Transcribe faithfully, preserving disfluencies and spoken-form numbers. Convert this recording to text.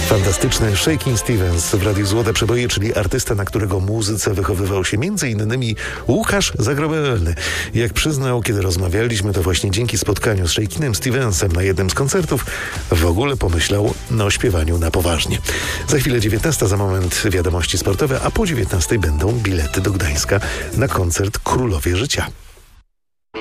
Fantastyczny Shakin' Stevens w Radiu Złote Przeboje, czyli artysta, na którego muzyce wychowywał się między innymi Łukasz Zagrobelny. Jak przyznał, kiedy rozmawialiśmy, to właśnie dzięki spotkaniu z Shakinem Stevensem na jednym z koncertów w ogóle pomyślał o śpiewaniu na poważnie. Za chwilę dziewiętnasta, za moment wiadomości sportowe, a po dziewiętnastej będą bilety do Gdańska na koncert Królowie Życia.